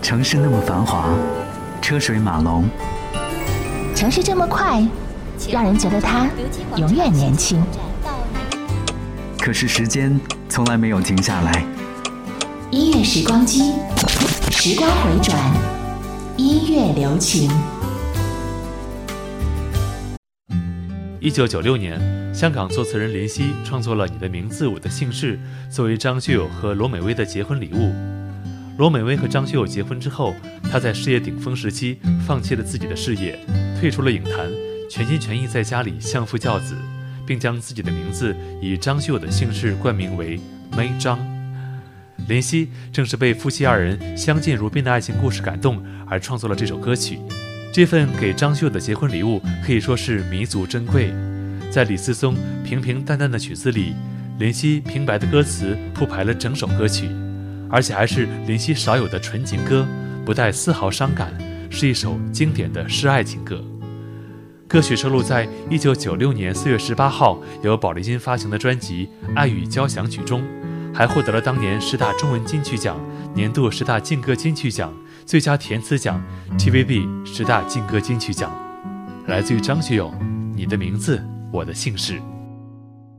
城市那么繁华，车水马龙， 城市这么快，让人觉得它永远年轻。 可是时间从来没有停下来。 音乐时光机，时光回转，音乐留情。 1996年，香港作词人林夕创作了《你的名字我的姓氏》，作为张学友和罗美薇的结婚礼物。罗美薇和张学友结婚之后，他在事业顶峰时期放弃了自己的事业，退出了影坛，全心全意在家里相夫教子，并将自己的名字以张学友的姓氏冠名为梅张。林夕正是被夫妻二人相敬如宾的爱情故事感动而创作了这首歌曲。这份给张学友的结婚礼物可以说是弥足珍贵。在李思松平平淡淡的曲子里，林夕平白的歌词铺排了整首歌曲，而且还是林夕少有的纯情歌，不带丝毫伤感，是一首经典的诗爱情歌。歌曲收录在1996年4月18号由宝丽金发行的专辑《爱与交响曲》中，还获得了当年10大中文金曲奖、年度10大劲歌金曲奖、最佳填词奖、TVB 10大劲歌金曲奖。来自于张学友，《你的名字我的姓氏》。